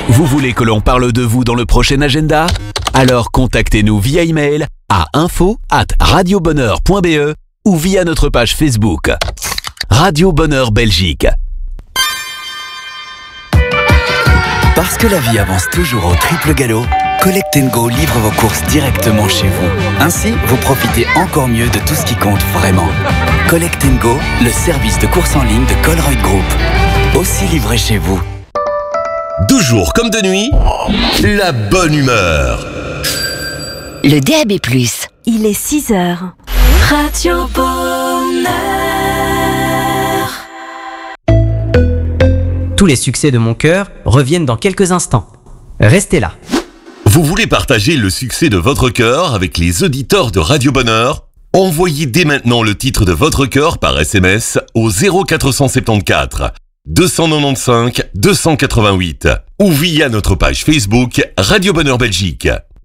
Vous voulez que l'on parle de vous dans le prochain agenda? Alors contactez-nous via email à info@radiobonheur.be ou via notre page Facebook. Radio Bonheur Belgique. Parce que la vie avance toujours au triple galop, Collect & Go livre vos courses directement chez vous. Ainsi, vous profitez encore mieux de tout ce qui compte vraiment. Collect & Go, le service de course en ligne de Colruyt Group. Aussi livré chez vous. 12 jours comme de nuit, la bonne humeur. Le DAB+. Il est 6h. Radio Bonheur. Tous les succès de mon cœur reviennent dans quelques instants. Restez là. Vous voulez partager le succès de votre cœur avec les auditeurs de Radio Bonheur? Envoyez dès maintenant le titre de votre cœur par SMS au 0474 295 288 ou via notre page Facebook Radio Bonheur Belgique.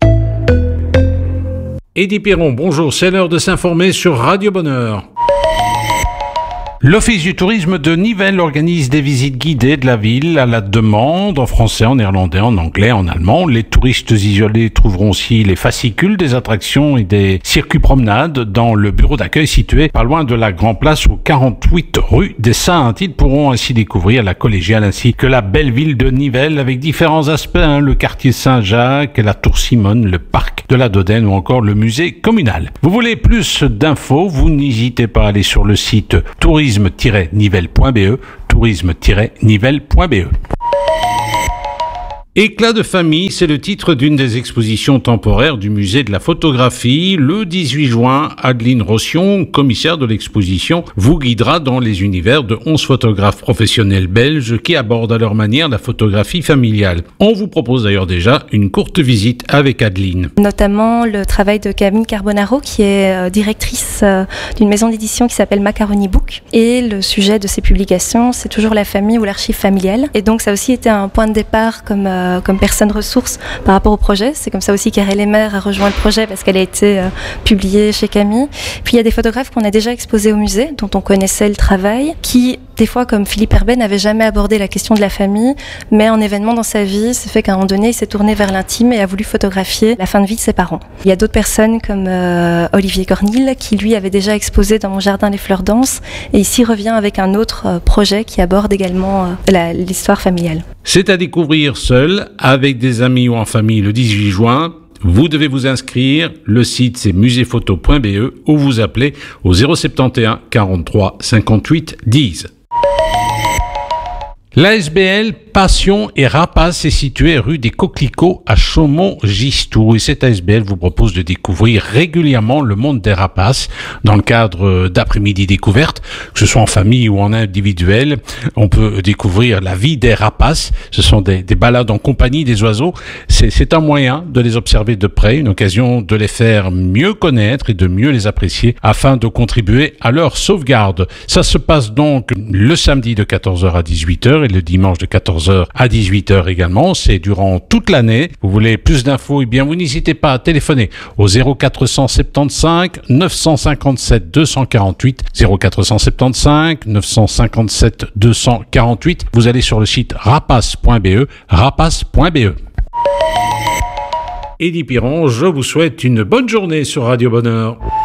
Eddy Piron, bonjour, c'est l'heure de s'informer sur Radio Bonheur. L'Office du tourisme de Nivelles organise des visites guidées de la ville à la demande, en français, en néerlandais, en anglais, en allemand. Les touristes isolés trouveront aussi les fascicules des attractions et des circuits promenades dans le bureau d'accueil situé pas loin de la Grand Place au 48 rue des Saintes. Ils pourront ainsi découvrir la collégiale ainsi que la belle ville de Nivelles avec différents aspects, le quartier Saint-Jacques, la tour Simone, le parc de la Dodène ou encore le musée communal. Vous voulez plus d'infos? Vous n'hésitez pas à aller sur le site tourisme-nivelle.be, tourisme-nivelle.be. Éclat de famille, c'est le titre d'une des expositions temporaires du musée de la photographie. Le 18 juin, Adeline Rossian, commissaire de l'exposition, vous guidera dans les univers de 11 photographes professionnels belges qui abordent à leur manière la photographie familiale. On vous propose d'ailleurs déjà une courte visite avec Adeline. Notamment le travail de Camille Carbonaro, qui est directrice d'une maison d'édition qui s'appelle Macaroni Book. Et le sujet de ses publications, c'est toujours la famille ou l'archive familiale. Et donc ça a aussi été un point de départ comme personne ressource par rapport au projet. C'est comme ça aussi qu'Ariel Emer a rejoint le projet parce qu'elle a été publiée chez Camille. Puis il y a des photographes qu'on a déjà exposés au musée, dont on connaissait le travail, qui des fois comme Philippe Herbet n'avait jamais abordé la question de la famille, mais un événement dans sa vie s'est fait qu'à un moment donné il s'est tourné vers l'intime et a voulu photographier la fin de vie de ses parents. Il y a d'autres personnes comme Olivier Cornille qui lui avait déjà exposé dans Mon jardin les fleurs dansent et ici revient avec un autre projet qui aborde également l'histoire familiale. C'est à découvrir seul, avec des amis ou en famille le 18 juin. Vous devez vous inscrire. Le site, c'est museephoto.be ou vous appelez au 071 43 58 10. L'ASBL Passion et Rapace est située rue des Coquelicots à Chaumont-Gistoux et cette ASBL vous propose de découvrir régulièrement le monde des rapaces dans le cadre d'après-midi découvertes, que ce soit en famille ou en individuel. On peut découvrir la vie des rapaces. Ce sont des balades en compagnie des oiseaux. C'est un moyen de les observer de près, une occasion de les faire mieux connaître et de mieux les apprécier afin de contribuer à leur sauvegarde. Ça se passe donc le samedi de 14h à 18h et le dimanche de 14h à 18h également. C'est durant toute l'année. Vous voulez plus d'infos? Eh bien, vous n'hésitez pas à téléphoner au 0475 957 248 0475 957 248. Vous allez sur le site rapace.be, rapace.be. Eddy Piron, je vous souhaite une bonne journée sur Radio Bonheur.